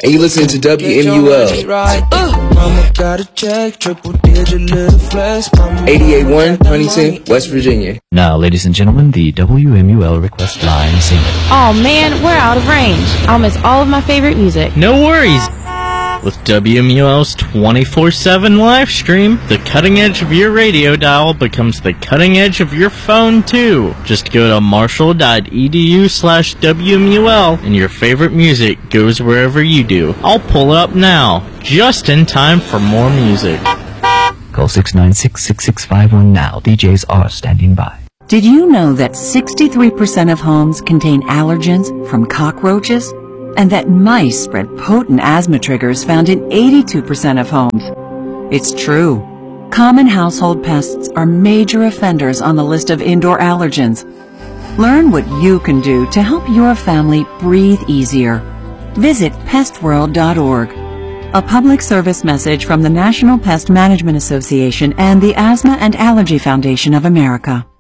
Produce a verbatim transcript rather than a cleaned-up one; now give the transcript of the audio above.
and you listen to W M U L. eighty-eight point one Huntington, West Virginia. Now, ladies and gentlemen, the W M U L request line singer. Oh man, we're out of range. I'll miss all of my favorite music. No worries. With W M U L's twenty-four seven live stream, the cutting edge of your radio dial becomes the cutting edge of your phone too. Just go to marshall.edu slash WMUL and your favorite music goes wherever you do. I'll pull it up now, just in time for more music. Call six nine six, six six five one now. D Js are standing by. Did you know that sixty-three percent of homes contain allergens from cockroaches? And that mice spread potent asthma triggers found in eighty-two percent of homes? It's true. Common household pests are major offenders on the list of indoor allergens. Learn what you can do to help your family breathe easier. Visit pest world dot org. A public service message from the National Pest Management Association and the Asthma and Allergy Foundation of America.